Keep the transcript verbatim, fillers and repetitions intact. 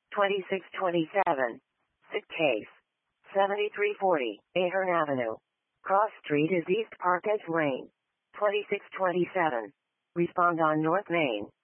twenty-six twenty-seven. Sit case. seventy-three forty, Ahern Avenue. Cross Street is East Park Edge Lane. twenty-six twenty-seven. Respond on North Main.